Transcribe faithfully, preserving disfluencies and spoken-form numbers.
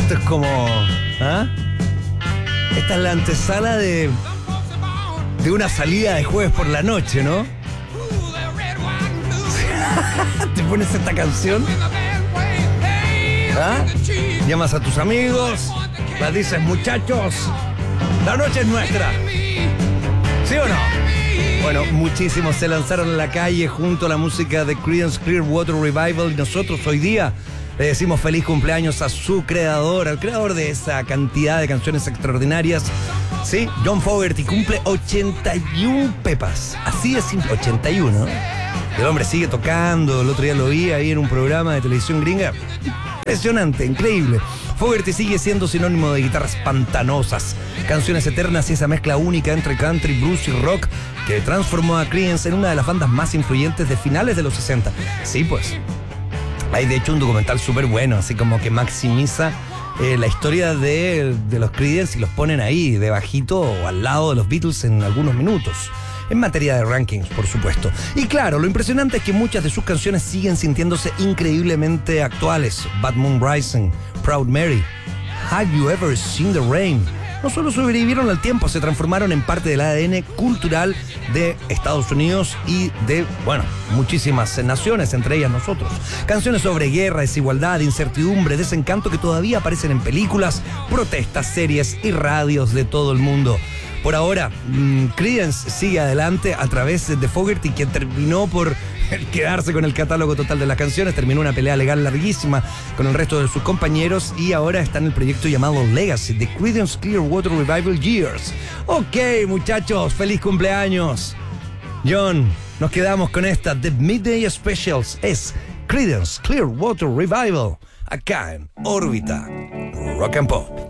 Esto es como... ¿ah? Esta es la antesala de... de una salida de jueves por la noche, ¿no? Te pones esta canción, ¿ah? Llamas a tus amigos, les dices, muchachos, la noche es nuestra. ¿Sí o no? Bueno, muchísimos se lanzaron a la calle junto a la música de Creedence Clearwater Revival y nosotros hoy día le decimos feliz cumpleaños a su creador, al creador de esa cantidad de canciones extraordinarias. Sí, John Fogerty cumple ochenta y una pepas. Así de simple, ochenta y uno. El hombre sigue tocando, el otro día lo vi ahí en un programa de televisión gringa. Impresionante, increíble. Fogerty sigue siendo sinónimo de guitarras pantanosas, canciones eternas y esa mezcla única entre country, blues y rock que transformó a Creedence en una de las bandas más influyentes de finales de los sesenta. Sí, pues. Hay de hecho un documental súper bueno, así como que maximiza eh, la historia de, de los Creedence y los ponen ahí, de bajito o al lado de los Beatles en algunos minutos. En materia de rankings, por supuesto. Y claro, lo impresionante es que muchas de sus canciones siguen sintiéndose increíblemente actuales. Bad Moon Rising, Proud Mary, Have You Ever Seen the Rain. No solo sobrevivieron al tiempo, se transformaron en parte del A D N cultural de Estados Unidos y de, bueno, muchísimas naciones, entre ellas nosotros. Canciones sobre guerra, desigualdad, incertidumbre, desencanto que todavía aparecen en películas, protestas, series y radios de todo el mundo. Por ahora, mmm, Creedence sigue adelante a través de Fogerty, quien terminó por quedarse con el catálogo total de las canciones, terminó una pelea legal larguísima con el resto de sus compañeros y ahora está en el proyecto llamado Legacy, The Creedence Clearwater Revival Years. Ok, muchachos, feliz cumpleaños. John, nos quedamos con esta The Midday Specials, es Creedence Clearwater Revival, acá en Órbita Rock and Pop.